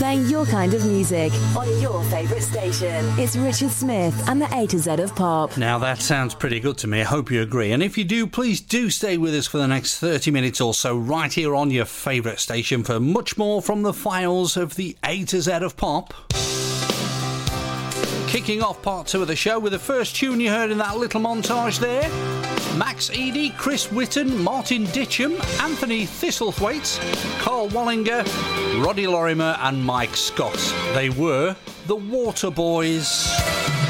playing your kind of music on your favourite station. It's Richard Smith and the A to Z of Pop. Now that sounds pretty good to me. I hope you agree. And if you do, please do stay with us for the next 30 minutes or so right here on your favourite station for much more from the files of the A to Z of Pop. Kicking off part 2 of the show with the first tune you heard in that little montage there. Max Eady, Chris Whitten, Martin Ditcham, Anthony Thistlethwaite, Carl Wallinger, Roddy Lorimer and Mike Scott. They were the Waterboys.